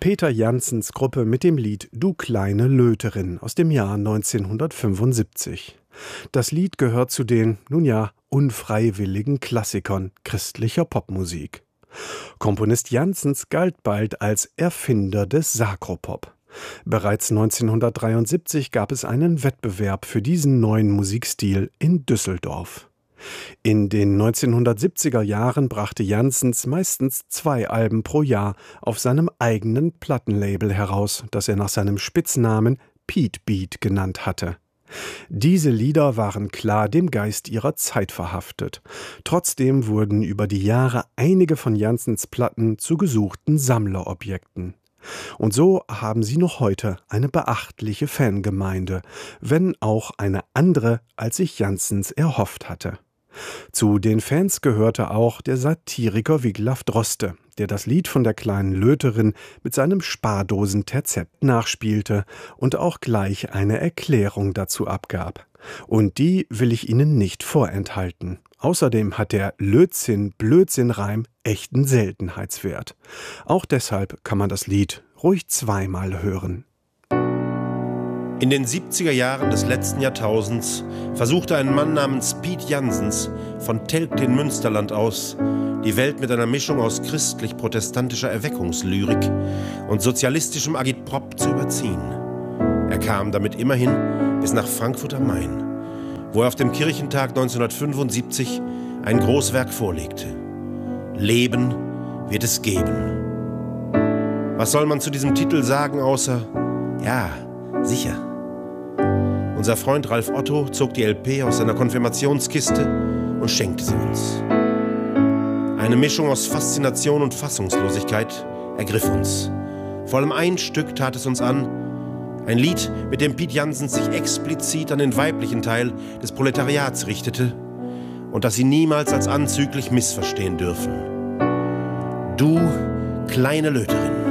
Peter Janssens Gruppe mit dem Lied »Du kleine Löterin« aus dem Jahr 1975. Das Lied gehört zu den, unfreiwilligen Klassikern christlicher Popmusik. Komponist Janssens galt bald als Erfinder des Sakropop. Bereits 1973 gab es einen Wettbewerb für diesen neuen Musikstil in Düsseldorf. In den 1970er Jahren brachte Janssens meistens 2 Alben pro Jahr auf seinem eigenen Plattenlabel heraus, das er nach seinem Spitznamen Pete Beat genannt hatte. Diese Lieder waren klar dem Geist ihrer Zeit verhaftet. Trotzdem wurden über die Jahre einige von Janssens Platten zu gesuchten Sammlerobjekten. Und so haben sie noch heute eine beachtliche Fangemeinde, wenn auch eine andere, als sich Janssens erhofft hatte. Zu den Fans gehörte auch der Satiriker Wiglaf Droste, der das Lied von der kleinen Löterin mit seinem Spardosenterzept nachspielte und auch gleich eine Erklärung dazu abgab. Und die will ich Ihnen nicht vorenthalten. Außerdem hat der Lötzinn-Blödsinn-Reim echten Seltenheitswert. Auch deshalb kann man das Lied ruhig zweimal hören. In den 70er Jahren des letzten Jahrtausends versuchte ein Mann namens Piet Janssens von Telgt in Münsterland aus, die Welt mit einer Mischung aus christlich-protestantischer Erweckungslyrik und sozialistischem Agitprop zu überziehen. Er kam damit immerhin bis nach Frankfurt am Main, wo er auf dem Kirchentag 1975 ein Großwerk vorlegte. Leben wird es geben. Was soll man zu diesem Titel sagen, außer ja, sicher. Unser Freund Ralf Otto zog die LP aus seiner Konfirmationskiste und schenkte sie uns. Eine Mischung aus Faszination und Fassungslosigkeit ergriff uns. Vor allem ein Stück tat es uns an, ein Lied, mit dem Piet Janssens sich explizit an den weiblichen Teil des Proletariats richtete und das sie niemals als anzüglich missverstehen dürfen. Du kleine Löterin.